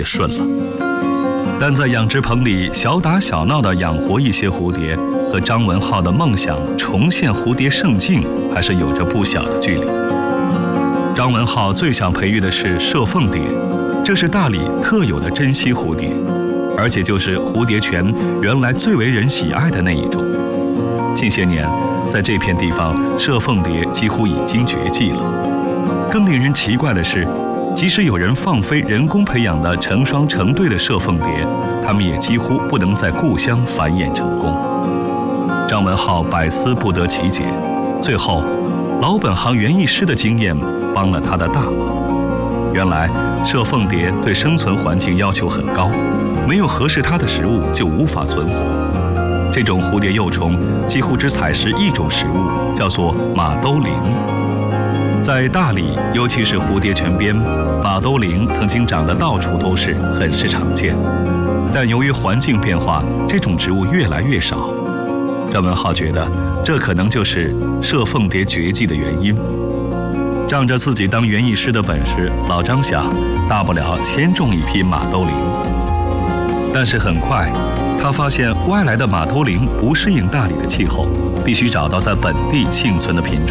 顺了。但在养殖棚里小打小闹地养活一些蝴蝶，和张文浩的梦想重现蝴蝶圣境还是有着不小的距离。张文浩最想培育的是射凤蝶，这是大理特有的珍稀蝴蝶，而且就是蝴蝶泉原来最为人喜爱的那一种。近些年，在这片地方，射凤蝶几乎已经绝迹了。更令人奇怪的是，即使有人放飞人工培养的成双成对的射凤蝶，它们也几乎不能在故乡繁衍成功。张文浩百思不得其解，最后，老本行园艺师的经验帮了他的大忙。原来，射凤蝶对生存环境要求很高，没有合适它的食物就无法存活。这种蝴蝶幼虫几乎只采食一种食物，叫做马兜铃。在大理，尤其是蝴蝶泉边，马兜铃曾经长得到处都是，很是常见。但由于环境变化，这种植物越来越少。张文浩觉得，这可能就是射凤蝶绝迹的原因。仗着自己当园艺师的本事，老张想，大不了先种一批马兜铃。但是很快，他发现外来的马兜铃不适应大理的气候，必须找到在本地幸存的品种。